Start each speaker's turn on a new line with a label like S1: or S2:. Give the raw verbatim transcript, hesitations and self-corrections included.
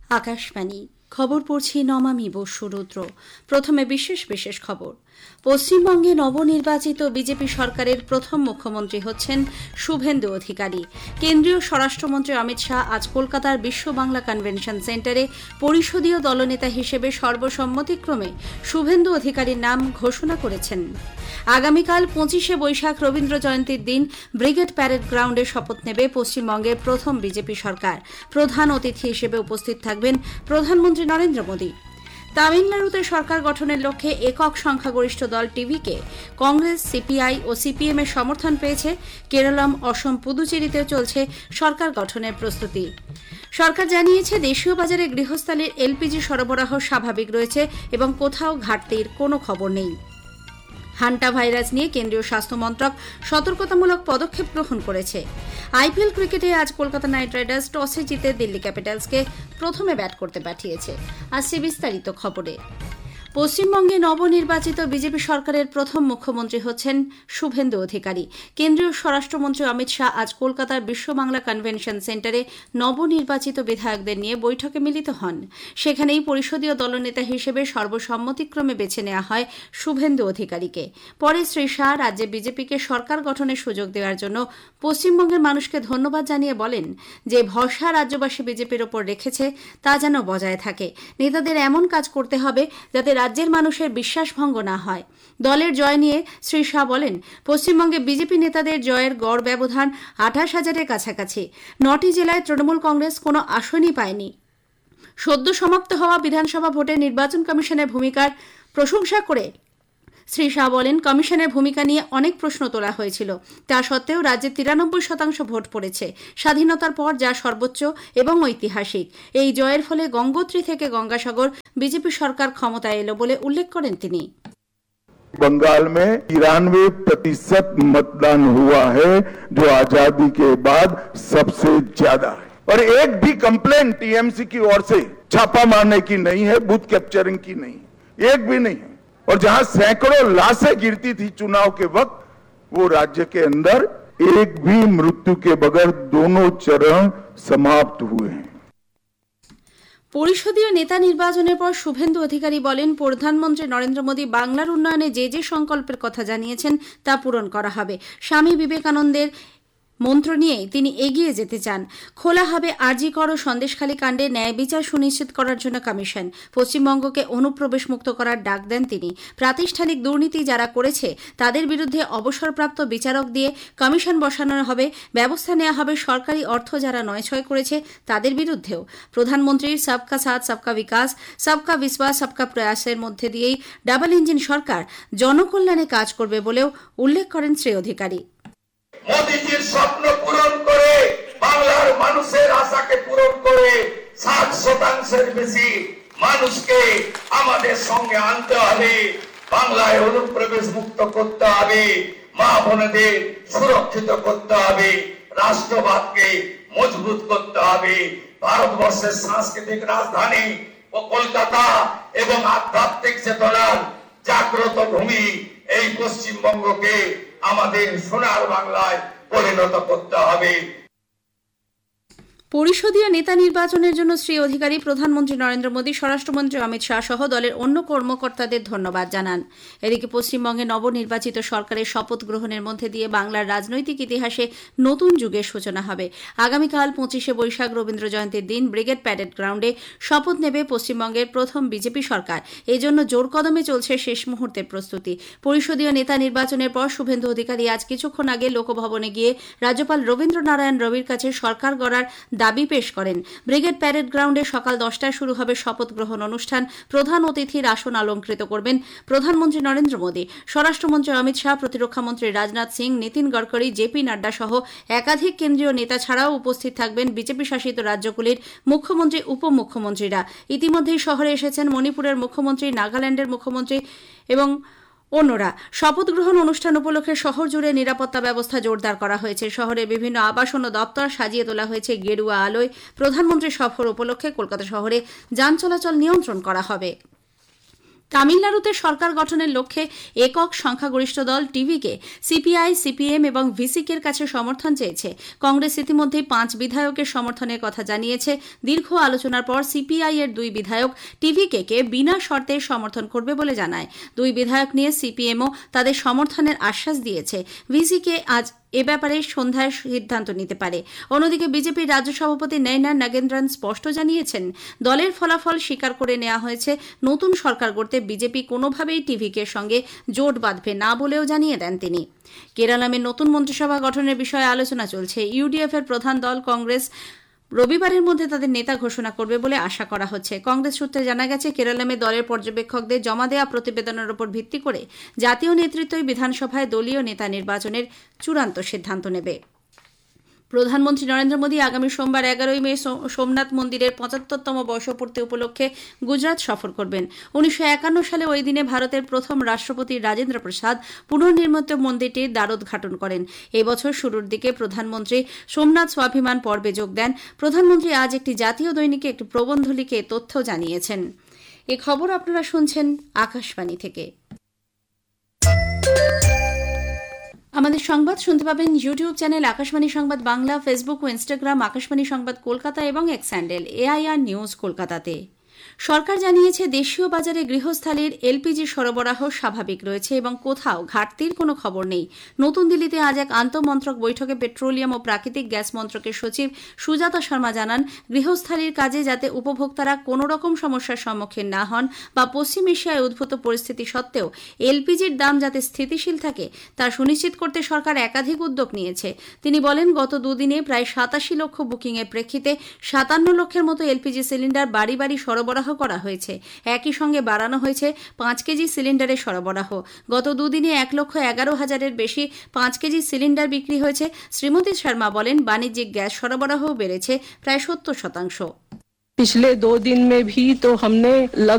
S1: আকাশবাণী খবর পড়ছি নমামি বসুরুদ্র। প্রথমে বিশেষ বিশেষ খবর। পশ্চিমবঙ্গে নবনির্বাচিত বিজেপি সরকারের প্রথম মুখ্যমন্ত্রী হচ্ছেন শুভেন্দু অধিকারী। কেন্দ্রীয় স্বরাষ্ট্রমন্ত্রী অমিত শাহ আজ কলকাতার বিশ্ব বাংলা কনভেনশন সেন্টারে পরিষদীয় দলনেতা হিসেবে সর্বসম্মতিক্রমে শুভেন্দু অধিকারীর নাম ঘোষণা করেছেন। আগামীকাল পঁচিশে বৈশাখ রবীন্দ্র জয়ন্তীর দিন ব্রিগেড প্যারেড গ্রাউন্ডে শপথ নেবে পশ্চিমবঙ্গের প্রথম বিজেপি সরকার। প্রধান অতিথি হিসেবে উপস্থিত থাকবেন প্রধানমন্ত্রী নরেন্দ্র মোদী। তামিলনাড়ুতে সরকার গঠনের লক্ষ্যে একক সংখ্যাগরিষ্ঠ দল টিভিকে কংগ্রেস, সিপিআই ও সিপিএম এর সমর্থন পেয়েছে। কেরলম, অসম, পুদুচেরিতেও চলছে সরকার গঠনের প্রস্তুতি। সরকার জানিয়েছে, দেশীয় বাজারে গৃহস্থালির এলপিজি সরবরাহ স্বাভাবিক রয়েছে এবং কোথাও ঘাটতির কোনো খবর নেই। হান্টা ভাইরাস নিয়ে কেন্দ্রীয় স্বাস্থ্য মন্ত্রক সতর্কতামূলক পদক্ষেপ গ্রহণ করেছে। আইপিএল ক্রিকেটে আজ কলকাতা নাইট রাইডার্স টসে জিতে দিল্লি ক্যাপিটালসকে প্রথমে ব্যাট করতে পাঠিয়েছে। আসছে বিস্তারিত খবরে। পশ্চিমবঙ্গে নবনির্বাচিত বিজেপি সরকারের প্রথম মুখ্যমন্ত্রী হচ্ছেন শুভেন্দু অধিকারী। কেন্দ্রীয় স্বরাষ্ট্রমন্ত্রী অমিত শাহ আজ কলকাতার বিশ্ব বাংলা কনভেনশন সেন্টারে নবনির্বাচিত বিধায়কদের নিয়ে বৈঠকে মিলিত হন। সেখানেই পরিষদীয় দলনেতা হিসেবে সর্বসম্মতিক্রমে বেছে নেওয়া হয় শুভেন্দু অধিকারীকে। পরে শ্রী শাহ রাজ্যে বিজেপিকে সরকার গঠনের সুযোগ দেওয়ার জন্য পশ্চিমবঙ্গের মানুষকে ধন্যবাদ জানিয়ে বলেন যে ভরসা রাজ্যবাসী বিজেপির ওপর রেখেছে তা যেন বজায় থাকে। নেতাদের এমন কাজ করতে হবে যাতে রাজ্যের মানুষের বিশ্বাসভঙ্গ না হয়। দলের জয় নিয়ে শ্রী শাহ বলেন, পশ্চিমবঙ্গে বিজেপি নেতাদের জয়ের গড় ব্যবধান আঠাশ হাজারের কাছাকাছি। নটি জেলায় তৃণমূল কংগ্রেস কোনো আসনই পায়নি। সদ্য সমাপ্ত হওয়া বিধানসভা ভোটে নির্বাচন কমিশনের ভূমিকার প্রশংসা করে শ্রী শাহ বলেন, কমিশনের ভূমিকা নিয়ে অনেক প্রশ্ন তোলা হয়েছিল। তা সত্ত্বেও রাজ্যে তিরানব্বই শতাংশ ভোট পড়েছে, স্বাধীনতার পর যা সর্বোচ্চ এবং ঐতিহাসিক। এই জয়ের ফলে গঙ্গোত্রী থেকে গঙ্গাসাগর বিজেপি সরকার ক্ষমতায় এলো বলে উল্লেখ করেন তিনি।
S2: बंगाल में तिरानवे प्रतिशत मतदान हुआ है, जो आजादी के बाद सबसे ज्यादा है। और एक भी कंप्लेन टीएमसी की ओर से छापा मारने की नहीं है, बूथ कैप्चरिंग की नहीं, एक भी नहीं है। और जहां सैकड़ों लाशें गिरती थी चुनाव के वक्त, वो राज्य के अंदर एक भी मृत्यु के बगैर दोनों चरण समाप्त हुए हैं।
S1: পরিষদীয় নেতা নির্বাচনের পর শুভেন্দু অধিকারী বলেন, প্রধানমন্ত্রী নরেন্দ্র মোদী বাংলার উন্নয়নে যে যে সংকল্পের কথা জানিয়েছেন তা পূরণ করা হবে। স্বামী বিবেকানন্দের মন্ত্র নিয়ে তিনি এগিয়ে যেতে চান। খোলা হবে আরজি কর ও সন্দেশখালী কাণ্ডে ন্যায় বিচার সুনিশ্চিত করার জন্য কমিশন। পশ্চিমবঙ্গকে অনুপ্রবেশ মুক্ত করার ডাক দেন তিনি। প্রাতিষ্ঠানিক দুর্নীতি যারা করেছে তাদের বিরুদ্ধে অবসরপ্রাপ্ত বিচারক দিয়ে কমিশন বসানো হবে। ব্যবস্থা নেওয়া হবে সরকারি অর্থ যারা নয়ছয় করেছে তাদের বিরুদ্ধেও। প্রধানমন্ত্রীর সবকা সাথ সবকা বিকাশ, সবকা বিশ্বাস, সবকা প্রয়াসের মধ্যে দিয়েই ডাবল ইঞ্জিন সরকার জনকল্যাণে কাজ করবে বলেও উল্লেখ করেন শ্রী অধিকারী।
S3: মোদীজির স্বপ্ন পূরণ করে, বাংলার মানুষের আশাকে পূরণ করে ষাট শতাংশের বেশি মানুষকে আমাদের সঙ্গে আনতে হবে। বাংলায় অনুপ্রবেশ মুক্ত করতে হবে, মা বোনেদের সুরক্ষিত করতে হবে, রাষ্ট্রবাদকে মজবুত করতে হবে। ভারতবর্ষের সাংস্কৃতিক রাজধানী ও কলকাতা এবং আধ্যাত্মিক চেতনার জাগ্রত ভূমি এই পশ্চিমবঙ্গকে আমাদের সোনার বাংলায় পরিণত করতে হবে।
S1: পরিষদীয় নেতা নির্বাচনের জন্য শ্রী অধিকারী প্রধানমন্ত্রী নরেন্দ্র মোদী, স্বরাষ্ট্রমন্ত্রী অমিত শাহ সহ দলের অন্য কর্মকর্তাদের ধন্যবাদ জানান। এদিকে পশ্চিমবঙ্গে নবনির্বাচিত সরকারের শপথ গ্রহণের মধ্যে দিয়ে বাংলার রাজনৈতিক ইতিহাসে নতুন যুগের সূচনা হবে। আগামীকাল পঁচিশে বৈশাখ রবীন্দ্র জয়ন্তীর দিন ব্রিগেড প্যারেড গ্রাউন্ডে শপথ নেবে পশ্চিমবঙ্গের প্রথম বিজেপি সরকার। এই জন্য জোর কদমে চলছে শেষ মুহূর্তের প্রস্তুতি। পরিষদীয় নেতা নির্বাচনের পর শুভেন্দু অধিকারী আজ কিছুক্ষণ আগে লোকভবনে গিয়ে রাজ্যপাল রবীন্দ্র নারায়ণ রবির কাছে সরকার গড়ার দাবি পেশ করেন। ব্রিগেড প্যারেড গ্রাউন্ডে সকাল দশটায় শুরু হবে শপথ গ্রহণ অনুষ্ঠান। প্রধান অতিথির আসন অলঙ্কৃত করবেন প্রধানমন্ত্রী নরেন্দ্র মোদী। স্বরাষ্ট্রমন্ত্রী অমিত শাহ, প্রতিরক্ষামন্ত্রী রাজনাথ সিং, নীতিন গডকরি, জেপি নাড্ডা সহ একাধিক কেন্দ্রীয় নেতা ছাড়াও উপস্থিত থাকবেন বিজেপি শাসিত রাজ্যগুলির মুখ্যমন্ত্রী, উপমুখ্যমন্ত্রীরা। ইতিমধ্যেই শহরে এসেছেন মণিপুরের মুখ্যমন্ত্রী, নাগাল্যান্ডের মুখ্যমন্ত্রী এবং অন্যরা। শপথ গ্রহণ অনুষ্ঠান উপলক্ষে শহর জুড়ে নিরাপত্তা ব্যবস্থা জোরদার করা হয়েছে। শহরের বিভিন্ন আবাসন ও দপ্তর সাজিয়ে তোলা হয়েছে গেরুয়া আলোয়। প্রধানমন্ত্রী সফর উপলক্ষে কলকাতা শহরে যান চলাচল নিয়ন্ত্রণ করা হবে। তামিলনাড়ুতে সরকার গঠনের লক্ষ্যে একক সংখ্যাগরিষ্ঠ দল টিভিকে সিপিআই, সিপিএম এবং ভিসিকের কাছে সমর্থন চেয়েছে। কংগ্রেস ইতিমধ্যেই পাঁচ বিধায়কের সমর্থনের কথা জানিয়েছে। দীর্ঘ আলোচনার পর সিপিআই এর দুই বিধায়ক টিভিকে কে বিনা শর্তে সমর্থন করবে বলে জানায়। দুই বিধায়ক নিয়ে সিপিএমও তাদের সমর্থনের আশ্বাস দিয়েছে। ভিসিকে আজ এ ব্যাপারে সন্ধ্যায় সিদ্ধান্ত নিতে পারে। অন্যদিকে বিজেপির রাজ্য সভাপতি নয়না নাগেন্দ্রন স্পষ্ট জানিয়েছেন, দলের ফলাফল স্বীকার করে নেওয়া হয়েছে। নতুন সরকার গড়তে বিজেপি কোনোভাবেই টিভিকের সঙ্গে জোট বাঁধবে না বলেও জানিয়ে দেন তিনি। কেরালামে নতুন মন্ত্রিসভা গঠনের বিষয়ে আলোচনা চলছে। ইউডিএফ এর প্রধান দল কংগ্রেস রবিবারের মধ্যে তাদের নেতা ঘোষণা করবে বলে আশা করা হচ্ছে। কংগ্রেস সূত্রে জানা গেছে, কেরালামে দলের পর্যবেক্ষকদের জমা দেওয়া প্রতিবেদনের উপর ভিত্তি করে জাতীয় নেতৃত্বই বিধানসভায় দলীয় নেতা নির্বাচনের চূড়ান্ত সিদ্ধান্ত নেবে। প্রধানমন্ত্রী নরেন্দ্র মোদী আগামী সোমবার এগারোই মে সোমনাথ মন্দিরের পঁচাত্তরতম বর্ষপূর্তি উপলক্ষে গুজরাট সফর করবেন। উনিশশো একান্ন সালে ওই দিনে ভারতের প্রথম রাষ্ট্রপতি রাজেন্দ্র প্রসাদ পুনর্নির্মিত মন্দিরটির দ্বারোদ্ঘাটন করেন। এবছর শুরুর দিকে প্রধানমন্ত্রী সোমনাথ স্বাভিমান পর্বে যোগ দেন। প্রধানমন্ত্রী আজ একটি জাতীয় দৈনিকে একটি প্রবন্ধ লিখে তথ্য জানিয়েছেন। এ খবর আপনারা শুনছেন আকাশবাণী থেকে। আমাদের সংবাদ শুনতে পাবেন ইউটিউব চ্যানেল আকাশবাণী সংবাদ বাংলা, ফেসবুক ও ইনস্টাগ্রাম আকাশবাণী সংবাদ কলকাতা এবং এক্স হ্যান্ডেল এআইআর নিউজ কলকাতাতে। সরকার জানিয়েছে, দেশীয় বাজারে গৃহস্থালির এলপিজি সরবরাহ স্বাভাবিক রয়েছে এবং কোথাও ঘাটতির কোনো খবর নেই। নতুন দিল্লিতে আজ এক আন্তঃমন্ত্রক বৈঠকে পেট্রোলিয়াম ও প্রাকৃতিক গ্যাস মন্ত্রকের সচিব সুজাতা শর্মা জানান, গৃহস্থালির কাজে যাতে উপভোক্তারা কোনো রকম সমস্যার সম্মুখীন না হন বা পশ্চিম এশিয়ায় উদ্ভূত পরিস্থিতি সত্ত্বেও এলপিজির দাম যাতে স্থিতিশীল থাকে তা সুনিশ্চিত করতে সরকার একাধিক উদ্যোগ নিয়েছে। তিনি বলেন, গত দুদিনে প্রায় সাতাশি লক্ষ বুকিংয়ের প্রেক্ষিতে সাতান্ন লক্ষের মতো এলপিজি সিলিন্ডার বাড়ি বাড়ি সরবরাহ করা হয়েছে। একই সঙ্গে বাড়ানো হয়েছে পাঁচ কেজি সিলিন্ডারের সরবরাহ। গত দুদিনে এক লক্ষ এগারো হাজারের বেশি পাঁচ কেজি সিলিন্ডার বিক্রি হয়েছে। শ্রীমতী শর্মা বলেন, বাণিজ্যিক গ্যাস সরবরাহ বেড়েছে প্রায় সত্তর শতাংশ।
S4: पिछले दो दिन में भी तो हमने